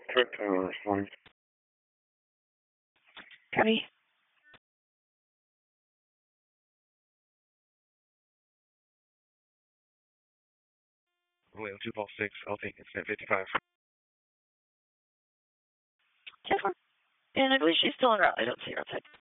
Correct, responding. Copy. William 246, I'll take incident 55. 10-4. And I believe she's still en route. I don't see her outside.